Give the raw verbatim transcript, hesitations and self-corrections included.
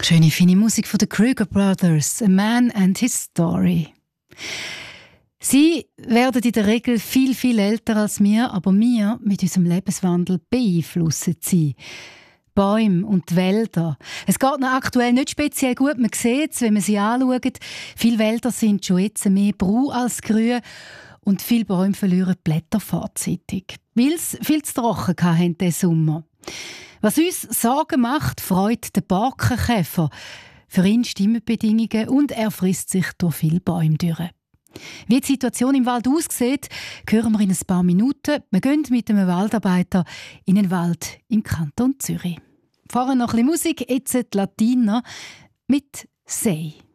Schöne, feine Musik von den Kruger Brothers, A Man and His Story. Sie werden in der Regel viel, viel älter als wir, aber wir mit unserem Lebenswandel beeinflussen sie. Bäume und Wälder. Es geht noch aktuell nicht speziell gut, man sieht es, wenn man sie anschaut. Viele Wälder sind schon jetzt mehr braun als grün und viele Bäume verlieren die Blätter vorzeitig, weil es viel zu trocken hatten diesen Sommer. Was uns Sorgen macht, freut der Borkenkäfer. Für ihn stimmen die Bedingungen und er frisst sich durch viele Bäume durch. Wie die Situation im Wald aussieht, hören wir in ein paar Minuten. Wir gehen mit einem Waldarbeiter in einen Wald im Kanton Zürich. Vorher noch ein bisschen Musik, jetzt die Latina mit «Sei».